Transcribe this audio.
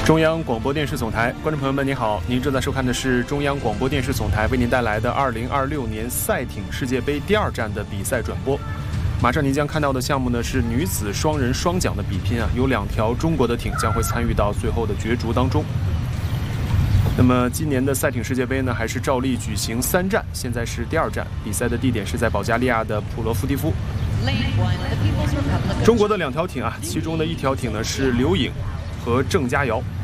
中央广播电视总台，观众朋友们，您好，您正在收看的是中央广播电视总台为您带来的2026年赛艇世界杯第2站的比赛转播。马上您将看到的项目呢是女子双人双桨的比拼啊，有2条中国的艇将会参与到最后的角逐当中。那么今年的赛艇世界杯呢，还是照例举行3站，现在是第2站，比赛的地点是在保加利亚的普罗夫蒂夫。中国的2条艇啊，其中的1条艇呢是刘颖和郑佳瑶，